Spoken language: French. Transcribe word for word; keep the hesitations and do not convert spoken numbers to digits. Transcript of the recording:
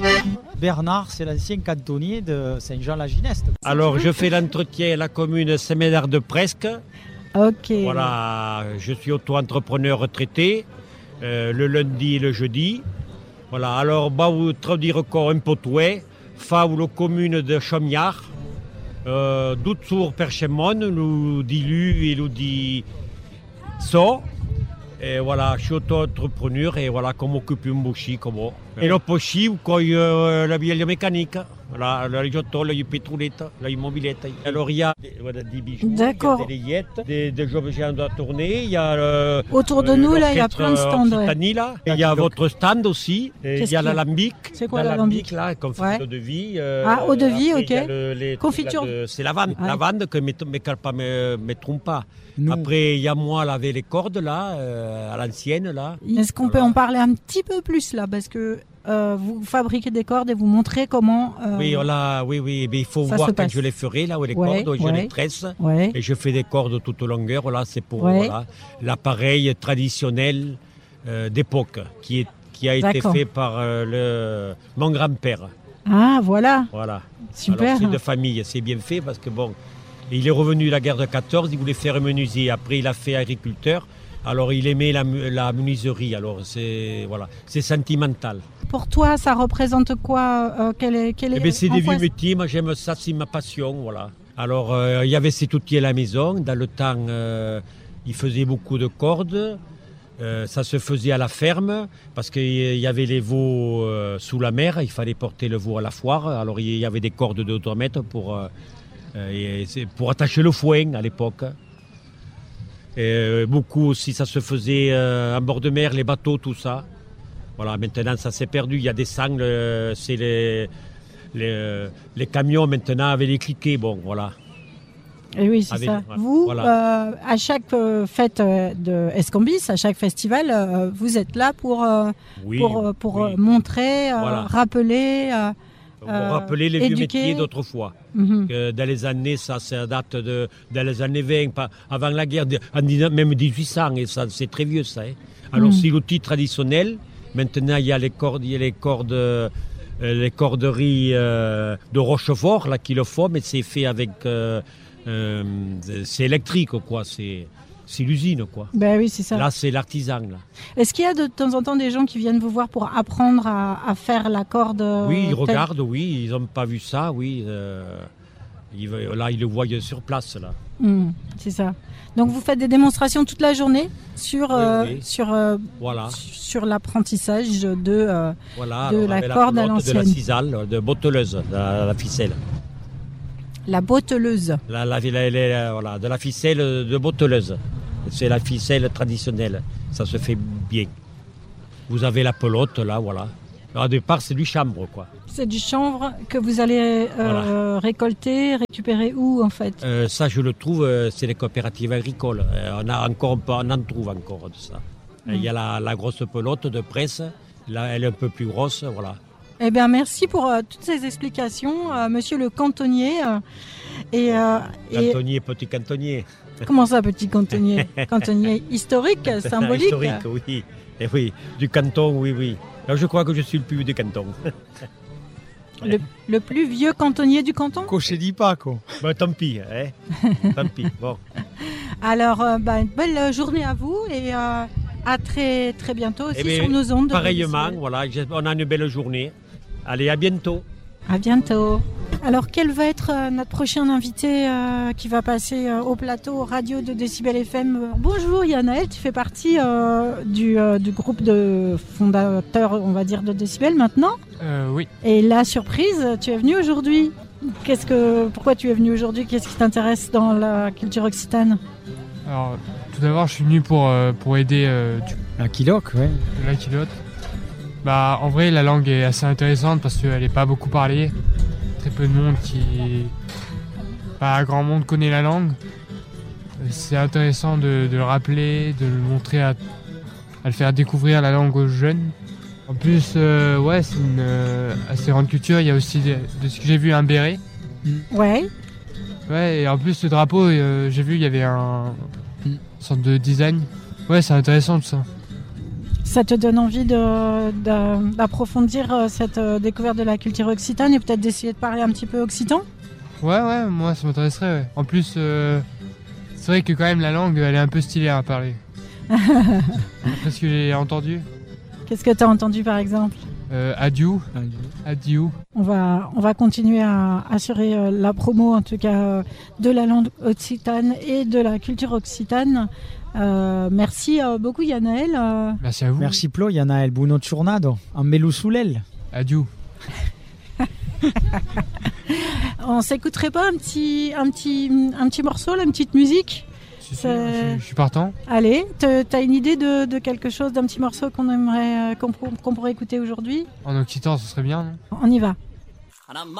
Bernard, c'est l'ancien cantonnier de Saint-Jean-la-Gineste. Alors, je fais l'entretien à la commune Saint-Médard-de-Presque. Ok. Voilà, je suis auto-entrepreneur retraité, euh, le lundi et le jeudi. Voilà, alors, bah, vous traduire encore un peu tout, fa ou la commune de Chaumiard, euh, d'autres Perchemon, nous dilu et nous dit so. Et voilà, je suis auto-entrepreneur et voilà, comme occupe un bouchi, comme et le pochi ou quoi, euh, la vieille mécanique, voilà, la rigiotto, la pétrolette, la immobilette. Alors il y a des, voilà, des bijoux, D'accord. il y a des layettes, des, des objets à tourner, il y a euh, autour de euh, nous là, il y a plein de stands. Ouais. Là. Il y a votre stand aussi, et il y a l'alambic. C'est quoi l'alambic là, confiture ouais. de vie. Euh, ah, eau de vie, ok. Le, les, confiture. De, c'est la vanne, ouais. la vanne que ne me, me trompe pas. Nous. Après, il y a moi, là, avec les cordes, là, euh, à l'ancienne, là. Est-ce qu'on voilà. peut en parler un petit peu plus, là, parce que euh, vous fabriquez des cordes et vous montrez comment... Euh, oui, voilà, oui, oui, mais il faut voir quand je les ferai, là, où les ouais, cordes, ouais. je les tresse, ouais. et je fais des cordes toute longueur, là, c'est pour ouais. voilà, l'appareil traditionnel euh, d'époque, qui, est, qui a été D'accord. fait par euh, le, mon grand-père. Ah, voilà. Voilà. Super. Alors, c'est de famille, c'est bien fait, parce que bon... Il est revenu de la guerre de quatorze, il voulait faire menuisier. Après, il a fait agriculteur. Alors, il aimait la, la menuiserie. Alors, c'est, voilà, c'est sentimental. Pour toi, ça représente quoi euh, quel est, quel est, eh bien, c'est des vieux métiers. Moi, j'aime ça, c'est ma passion. Voilà. Alors, euh, il y avait ces outils à la maison. Dans le temps, euh, il faisait beaucoup de cordes. Euh, ça se faisait à la ferme parce qu'il y avait les veaux euh, sous la mer. Il fallait porter le veau à la foire. Alors, il y avait des cordes de deux mètres pour... Euh, Et c'est pour attacher le foin à l'époque. Et beaucoup aussi, ça se faisait euh, en bord de mer, les bateaux, tout ça. Voilà, maintenant ça s'est perdu. Il y a des sangles, euh, c'est les, les, les camions maintenant avec les cliquets. Bon, voilà. Et oui, c'est avec, ça. Voilà. Vous, voilà. Euh, à chaque euh, fête de Escambis, à chaque festival, euh, vous êtes là pour, euh, oui, pour, pour oui. montrer, euh, voilà. rappeler. Euh, Vous euh, rappelez les éduquer. vieux métiers d'autrefois. Mm-hmm. Que dans les années, ça, ça date de dans les années vingt, pas, avant la guerre, de, même dix-huit cents, et ça, c'est très vieux ça. Hein. Alors mm. c'est l'outil traditionnel. Maintenant, il y a les cordes, il y a les cordes, euh, les corderies euh, de Rochefort là qui le font, mais c'est fait avec, euh, euh, c'est électrique quoi. C'est C'est l'usine, quoi. Ben oui, c'est ça. Là, c'est l'artisan, là. Est-ce qu'il y a de temps en temps des gens qui viennent vous voir pour apprendre à, à faire la corde? Oui, ils regardent, oui. Ils n'ont pas vu ça, oui. Euh, ils, là, ils le voient sur place, là. Mmh, c'est ça. Donc, vous faites des démonstrations toute la journée sur, oui, euh, oui. sur, euh, voilà. sur l'apprentissage de, euh, voilà, de la corde la à l'ancienne. De la cisale, de botteleuse, de la, la ficelle. La botteleuse. La, la, la, la, voilà, de la ficelle de botteleuse. C'est la ficelle traditionnelle. Ça se fait bien. Vous avez la pelote, là, voilà. Alors, au départ, c'est du chanvre, quoi. C'est du chanvre que vous allez euh, voilà. récolter, récupérer où, en fait euh, Ça, je le trouve, euh, c'est les coopératives agricoles. Euh, on, a encore, on en trouve encore de ça. Il mmh. y a la, la grosse pelote de presse. Là, elle est un peu plus grosse, voilà. Eh bien, merci pour euh, toutes ces explications, euh, monsieur le cantonnier. Euh, et, euh, cantonnier, et... petit cantonnier. Comment ça, petit cantonnier? Cantonnier historique, symbolique? Historique, oui. Et oui, du canton, oui, oui. Alors, je crois que je suis le plus vieux du canton. Le, le plus vieux cantonnier du canton? Cocher dit pas, quoi. Bon, tant pis, hein. Tant pis, bon. Alors, euh, bah, une belle journée à vous et... Euh, à très, très bientôt aussi eh bien, sur nos ondes. Pareillement, voilà, on a une belle journée. Allez, à bientôt. À bientôt. Alors, quel va être euh, notre prochain invité euh, qui va passer euh, au plateau radio de Décibel F M? Bonjour Yanaël, tu fais partie euh, du, euh, du groupe de fondateurs, on va dire, de Décibel maintenant? euh, Oui. Et la surprise, tu es venu aujourd'hui. Qu'est-ce que, pourquoi tu es venu aujourd'hui? Qu'est-ce qui t'intéresse dans la culture occitane? Alors, tout d'abord, je suis venu pour, euh, pour aider euh, du... la Kiloc, ouais. La Kiloc. Bah, en vrai, la langue est assez intéressante parce qu'elle n'est pas beaucoup parlée. Très peu de monde qui... Pas grand monde connaît la langue. C'est intéressant de, de le rappeler, de le montrer, à, à le faire découvrir la langue aux jeunes. En plus, euh, ouais, c'est une euh, assez grande culture. Il y a aussi, de, de ce que j'ai vu, un béret. Ouais. Ouais, et en plus, le drapeau, euh, j'ai vu, il y avait un... une sorte de design. Ouais, c'est intéressant tout ça. Ça te donne envie de, de- d'approfondir euh, cette euh, découverte de la culture occitane et peut-être d'essayer de parler un petit peu occitan? Ouais, ouais, moi ça m'intéresserait. Ouais. En plus, euh, c'est vrai que quand même la langue, elle est un peu stylée à parler. Après ce que j'ai entendu, Qu'est-ce que tu as entendu par exemple? euh, adieu, adieu. On va, on va continuer à assurer euh, la promo en tout cas euh, de la langue occitane et de la culture occitane. Euh, merci euh, beaucoup Yanaël. Euh, Merci à vous. Merci Plo, il y en a el buno giornado, en melu soulel. Adieu. on s'écouterait pas un petit, un petit, un petit morceau, là, une petite musique? Si, si, C'est- je, je suis partant. Allez, te- t'as une idée de, de quelque chose, d'un petit morceau qu'on aimerait, euh, qu'on, pour- qu'on pourrait écouter aujourd'hui? En occitan, ce serait bien, non? On y va.